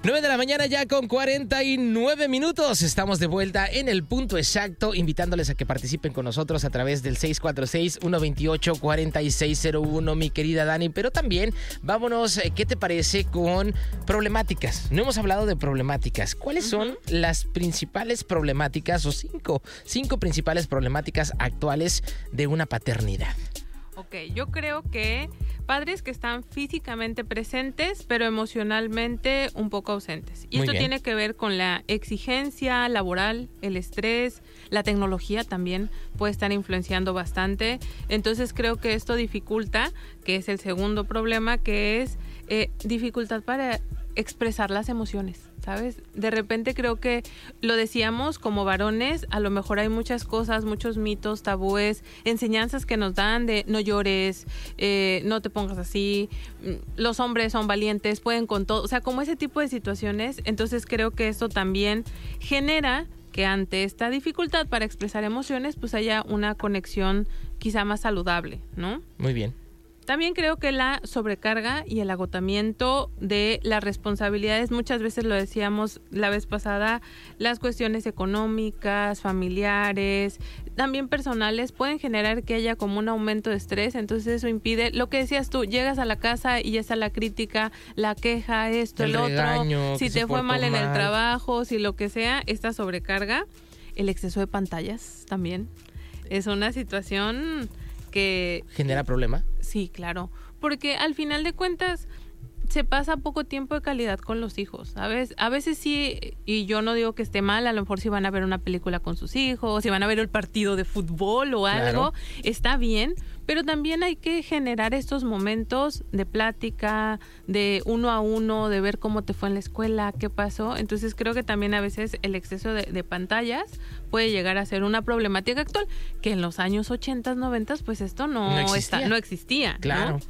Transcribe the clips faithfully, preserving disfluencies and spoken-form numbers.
nueve de la mañana ya con cuarenta y nueve minutos. Estamos de vuelta en el punto exacto, invitándoles a que participen con nosotros a través del seis cuatro seis, uno dos ocho, cuatro seis cero uno, mi querida Dani. Pero también vámonos, ¿qué te parece con problemáticas? No hemos hablado de problemáticas. ¿Cuáles son uh-huh. las principales problemáticas o cinco, cinco principales problemáticas actuales de una paternidad? Ok, yo creo que padres que están físicamente presentes, pero emocionalmente un poco ausentes. Y Muy esto bien. tiene que ver con la exigencia laboral, el estrés, la tecnología también puede estar influenciando bastante. Entonces creo que esto dificulta, que es el segundo problema, que es eh, dificultad para expresar las emociones, ¿sabes? De repente creo que lo decíamos como varones, a lo mejor hay muchas cosas, muchos mitos, tabúes, enseñanzas que nos dan de no llores, eh, no te pongas así, los hombres son valientes, pueden con todo, o sea, como ese tipo de situaciones. Entonces creo que esto también genera que ante esta dificultad para expresar emociones, pues haya una conexión quizá más saludable, ¿no? Muy bien. También creo que la sobrecarga y el agotamiento de las responsabilidades, muchas veces lo decíamos la vez pasada, las cuestiones económicas, familiares, también personales, pueden generar que haya como un aumento de estrés. Entonces eso impide, lo que decías tú, llegas a la casa y ya está la crítica, la queja, esto, el, el otro, regaño, si te fue mal en el trabajo, si lo que sea, esta sobrecarga, el exceso de pantallas también es una situación que ¿genera problema? Sí, claro, porque al final de cuentas se pasa poco tiempo de calidad con los hijos, ¿sabes? A veces sí, y yo no digo que esté mal, a lo mejor si van a ver una película con sus hijos, si van a ver el partido de fútbol o algo, claro, está bien, pero también hay que generar estos momentos de plática, de uno a uno, de ver cómo te fue en la escuela, qué pasó. Entonces creo que también a veces el exceso de, de pantallas puede llegar a ser una problemática actual, que en los años ochenta, noventa, pues esto no, no existía. Está, no existía, claro. ¿no?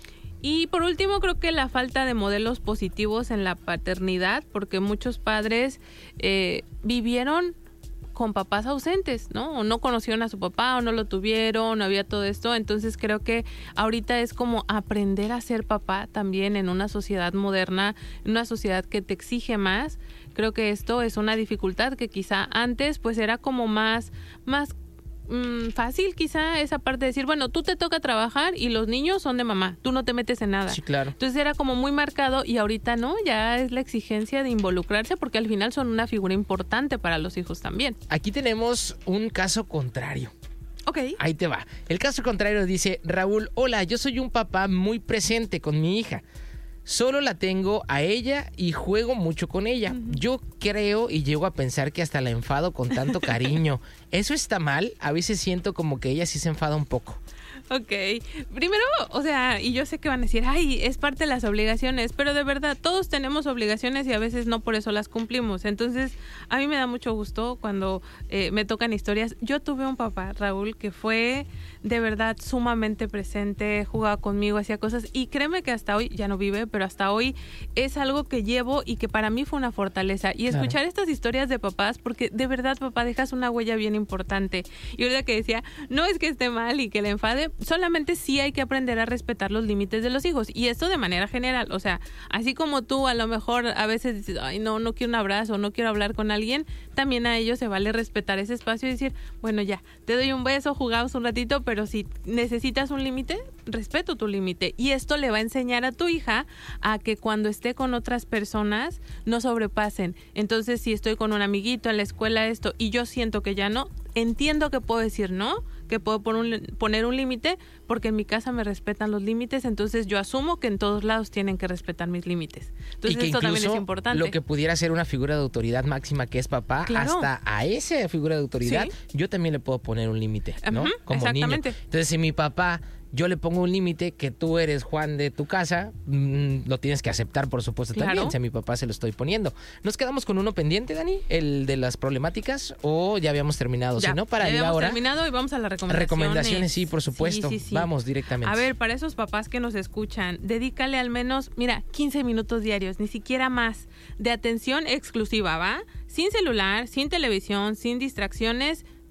Y por último, creo que la falta de modelos positivos en la paternidad, porque muchos padres eh, vivieron con papás ausentes, ¿no? O no conocieron a su papá, o no lo tuvieron, no había todo esto. Entonces creo que ahorita es como aprender a ser papá también en una sociedad moderna, en una sociedad que te exige más. Creo que esto es una dificultad que quizá antes pues era como más, más mmm, fácil quizá esa parte de decir, bueno, tú te toca trabajar y los niños son de mamá, tú no te metes en nada. Sí, claro. Entonces era como muy marcado y ahorita no, ya es la exigencia de involucrarse porque al final son una figura importante para los hijos también. Aquí tenemos un caso contrario. Ok. Ahí te va. El caso contrario dice, Raúl, hola, yo soy un papá muy presente con mi hija. Solo la tengo a ella y juego mucho con ella. Uh-huh. Yo creo y llego a pensar que hasta la enfado con tanto cariño. ¿Eso está mal? A veces siento como que ella sí se enfada un poco. Ok, primero, o sea, y yo sé que van a decir, ay, es parte de las obligaciones, pero de verdad, todos tenemos obligaciones y a veces no por eso las cumplimos. Entonces, a mí me da mucho gusto cuando eh, me tocan historias. Yo tuve un papá, Raúl, que fue de verdad sumamente presente, jugaba conmigo, hacía cosas, y créeme que hasta hoy, ya no vive, pero hasta hoy es algo que llevo y que para mí fue una fortaleza. Y escuchar claro. estas historias de papás, porque de verdad, papá, dejas una huella bien importante. Y ahorita que decía, no es que esté mal y que le enfade, solamente sí hay que aprender a respetar los límites de los hijos. Y esto de manera general, o sea, así como tú a lo mejor a veces dices, ay, no, no quiero un abrazo, no quiero hablar con alguien, también a ellos se vale respetar ese espacio y decir, bueno, ya, te doy un beso, jugamos un ratito, pero si necesitas un límite, respeto tu límite. Y esto le va a enseñar a tu hija a que cuando esté con otras personas no sobrepasen. Entonces, si estoy con un amiguito en la escuela, esto, y yo siento que ya no, entiendo que puedo decir no, que puedo poner un, poner un límite, porque en mi casa me respetan los límites, entonces yo asumo que en todos lados tienen que respetar mis límites. Entonces esto también es importante. Lo que pudiera ser una figura de autoridad máxima que es papá, claro. hasta a esa figura de autoridad, ¿sí? Yo también le puedo poner un límite, ¿no? Uh-huh, como niño. Entonces si mi papá, yo le pongo un límite, que tú eres Juan de tu casa, mmm, lo tienes que aceptar, por supuesto, claro. también, si a mi papá se lo estoy poniendo. ¿Nos quedamos con uno pendiente, Dani? ¿El de las problemáticas? ¿O ya habíamos terminado? Ya, si no, para ya ir habíamos ahora. terminado y vamos a las recomendaciones. Recomendaciones, sí, por supuesto. Sí, sí, sí. Vamos directamente. A ver, para esos papás que nos escuchan, dedícale al menos, mira, quince minutos diarios, ni siquiera más, de atención exclusiva, ¿va? Sin celular, sin televisión, sin distracciones,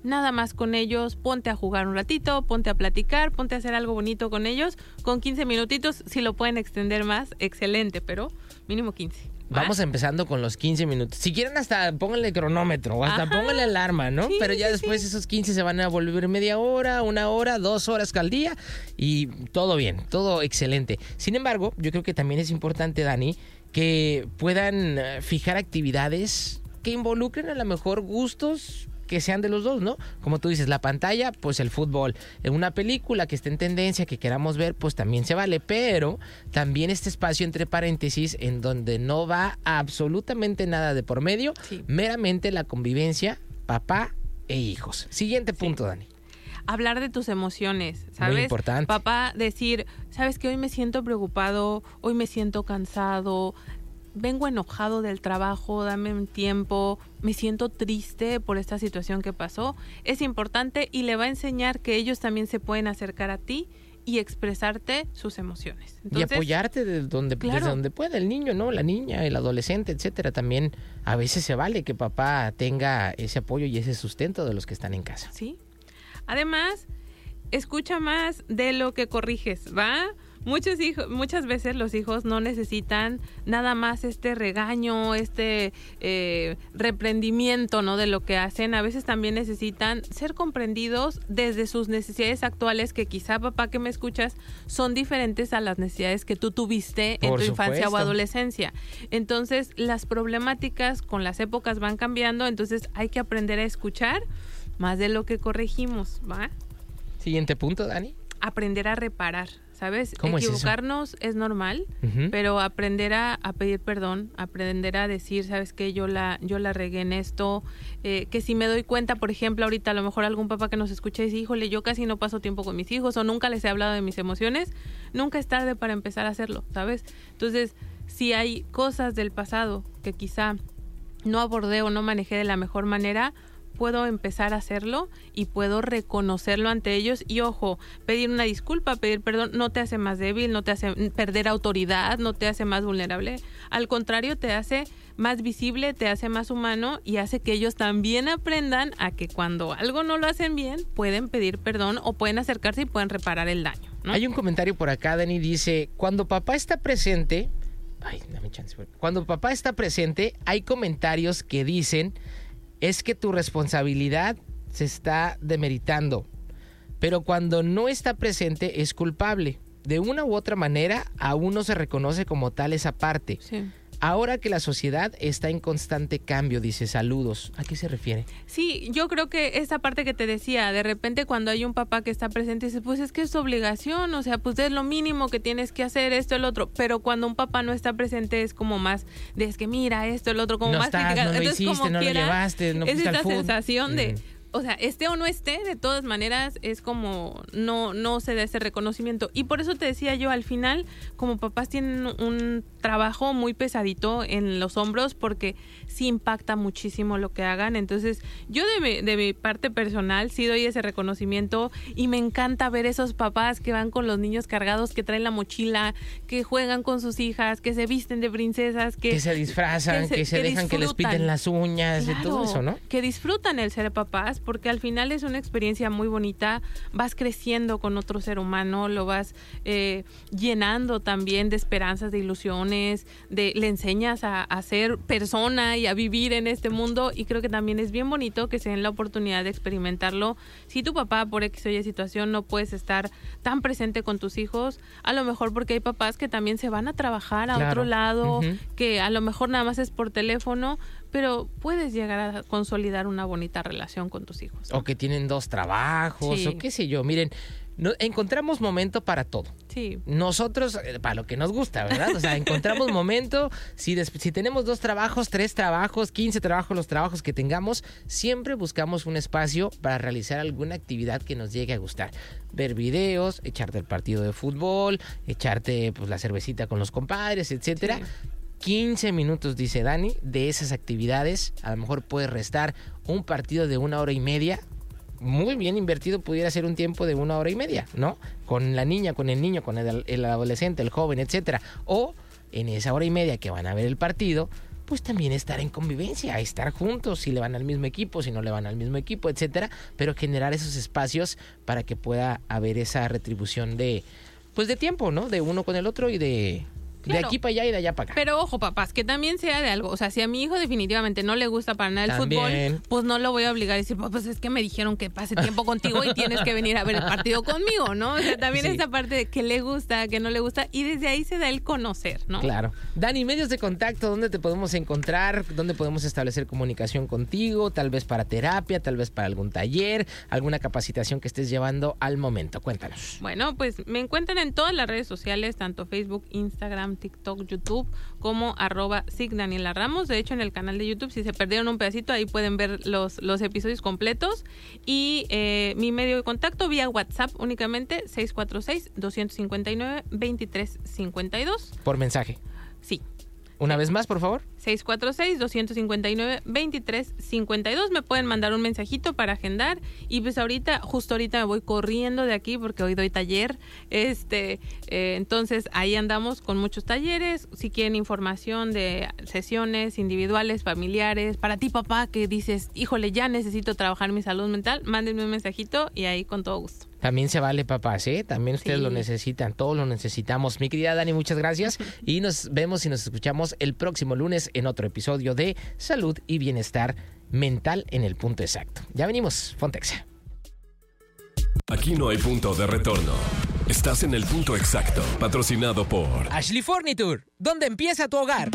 nada más con ellos, ponte a jugar un ratito, ponte a platicar, ponte a hacer algo bonito con ellos, con quince minutitos, si lo pueden extender más, excelente, pero mínimo quince. Vamos empezando con los quince minutos. Si quieren hasta pónganle cronómetro o hasta Ajá. pónganle alarma, ¿no? Sí, Pero ya sí, después sí. esos quince se van a volver media hora, una hora, dos horas al día y todo bien, todo excelente. Sin embargo, yo creo que también es importante, Dani, que puedan fijar actividades que involucren a lo mejor gustos que sean de los dos, ¿no? Como tú dices, la pantalla, pues el fútbol. En una película que esté en tendencia, que queramos ver, pues también se vale, pero también este espacio entre paréntesis en donde no va absolutamente nada de por medio, Sí. meramente la convivencia, papá e hijos. Siguiente punto, Sí. Dani. Hablar de tus emociones, ¿sabes? Muy importante. Papá, decir, ¿sabes qué? Hoy me siento preocupado, hoy me siento cansado, vengo enojado del trabajo, dame un tiempo, me siento triste por esta situación que pasó. Es importante y le va a enseñar que ellos también se pueden acercar a ti y expresarte sus emociones. Entonces, y apoyarte de donde, claro. desde donde pueda, el niño, ¿no? La niña, el adolescente, etcétera. También a veces se vale que papá tenga ese apoyo y ese sustento de los que están en casa. Sí. Además, escucha más de lo que corriges, ¿va? Muchos hijos, muchas veces los hijos no necesitan nada más este regaño, este eh, reprendimiento, ¿no? De lo que hacen. A veces también necesitan ser comprendidos desde sus necesidades actuales, que quizá, papá, que me escuchas, son diferentes a las necesidades que tú tuviste en Por tu infancia o supuesto. adolescencia. Entonces, las problemáticas con las épocas van cambiando, entonces hay que aprender a escuchar más de lo que corregimos, ¿va? Siguiente punto, Dani. Aprender a reparar, ¿sabes? ¿Cómo es eso? Equivocarnos es normal, Ujú. pero aprender a, a pedir perdón, aprender a decir, ¿sabes qué? Yo la, yo la regué en esto, eh, que si me doy cuenta, por ejemplo, ahorita a lo mejor algún papá que nos escucha dice, híjole, yo casi no paso tiempo con mis hijos o nunca les he hablado de mis emociones, nunca es tarde para empezar a hacerlo, ¿sabes? Entonces, si hay cosas del pasado que quizá no abordé o no manejé de la mejor manera, puedo empezar a hacerlo y puedo reconocerlo ante ellos y, ojo, pedir una disculpa, pedir perdón no te hace más débil, no te hace perder autoridad, no te hace más vulnerable, al contrario, te hace más visible, te hace más humano y hace que ellos también aprendan a que cuando algo no lo hacen bien, pueden pedir perdón o pueden acercarse y pueden reparar el daño, ¿no? Hay un comentario por acá, Dani, dice, cuando papá está presente, ay, dame chance, cuando papá está presente, hay comentarios que dicen, es que tu responsabilidad se está demeritando, pero cuando no está presente es culpable. De una u otra manera, aún no se reconoce como tal esa parte. Sí. Ahora que la sociedad está en constante cambio, dice, saludos. ¿A qué se refiere? Sí, yo creo que esa parte que te decía, de repente cuando hay un papá que está presente, dice, pues es que es tu obligación, o sea, pues es lo mínimo que tienes que hacer, esto, el otro, pero cuando un papá no está presente es como más, de es que mira, esto, el otro, como no más estás, criticado. no lo Entonces, hiciste, como no quiera, lo llevaste, no es fuiste al esta fútbol. sensación de... Mm. O sea, esté o no esté, de todas maneras es como no, no se da ese reconocimiento. Y por eso te decía yo, al final, como papás tienen un trabajo muy pesadito en los hombros porque sí impacta muchísimo lo que hagan. Entonces, yo de mi, de mi parte personal sí doy ese reconocimiento y me encanta ver esos papás que van con los niños cargados, que traen la mochila, que juegan con sus hijas, que se visten de princesas, que, Que se disfrazan, que se, que se- que dejan que les disfrutan. piten las uñas y todo Claro, eso, ¿no? que disfrutan el ser papás, porque al final es una experiencia muy bonita, vas creciendo con otro ser humano, lo vas eh, llenando también de esperanzas, de ilusiones, de le enseñas a, a ser persona y a vivir en este mundo, y creo que también es bien bonito que se den la oportunidad de experimentarlo. Si tu papá por X o Y situación no puedes estar tan presente con tus hijos, a lo mejor porque hay papás que también se van a trabajar a Claro. otro lado, Ujú. que a lo mejor nada más es por teléfono, pero puedes llegar a consolidar una bonita relación con tus hijos, ¿no? O que tienen dos trabajos, Sí. o qué sé yo. Miren, no, encontramos momento para todo. Sí, Nosotros, eh, para lo que nos gusta, ¿verdad? O sea, encontramos momento. Si, des- si tenemos dos trabajos, tres trabajos, quince trabajos, los trabajos que tengamos, siempre buscamos un espacio para realizar alguna actividad que nos llegue a gustar. Ver videos, echarte el partido de fútbol, echarte pues la cervecita con los compadres, etcétera. Sí. quince minutos, dice Dani, de esas actividades. A lo mejor puede restar un partido de una hora y media. Muy bien invertido pudiera ser un tiempo de una hora y media, ¿no? Con la niña, con el niño, con el, el adolescente, el joven, etcétera. O en esa hora y media que van a ver el partido, pues también estar en convivencia, estar juntos, si le van al mismo equipo, si no le van al mismo equipo, etcétera, pero generar esos espacios para que pueda haber esa retribución de, pues de tiempo, ¿no? De uno con el otro y de... Claro. De aquí para allá y de allá para acá. Pero ojo, papás, que también sea de algo. O sea, si a mi hijo definitivamente no le gusta para nada el también. fútbol, pues no lo voy a obligar a decir, pues es que me dijeron que pase tiempo contigo y tienes que venir a ver el partido conmigo, ¿no? O sea, también sí. Esa parte de que le gusta, que no le gusta, y desde ahí se da el conocer, ¿no? Claro. Dani, medios de contacto, ¿dónde te podemos encontrar? ¿Dónde podemos establecer comunicación contigo? Tal vez para terapia, tal vez para algún taller, alguna capacitación que estés llevando al momento. Cuéntanos. Bueno, pues me encuentran en todas las redes sociales, tanto Facebook, Instagram, TikTok, YouTube, como arroba sig Daniela Ramos. De hecho, en el canal de YouTube, si se perdieron un pedacito, ahí pueden ver los, los episodios completos. Y eh, mi medio de contacto vía WhatsApp únicamente, seis cuatro seis, dos cinco nueve, dos tres cinco dos. Por mensaje. Sí. Una vez más, por favor. seis cuatro seis, dos cinco nueve, dos tres cinco dos. Me pueden mandar un mensajito para agendar. Y pues ahorita, justo ahorita me voy corriendo de aquí porque hoy doy taller. Este, eh, entonces ahí andamos con muchos talleres. Si quieren información de sesiones individuales, familiares, para ti, papá, que dices, híjole, ya necesito trabajar mi salud mental, mándenme un mensajito y ahí con todo gusto. También se vale, papás, ¿eh? También ustedes sí. Lo necesitan, todos lo necesitamos. Mi querida Dani, muchas gracias. Y nos vemos y nos escuchamos el próximo lunes en otro episodio de Salud y Bienestar Mental en el Punto Exacto. Ya venimos, Fontexa. Aquí no hay punto de retorno. Estás en el Punto Exacto, patrocinado por Ashley Furniture, donde empieza tu hogar.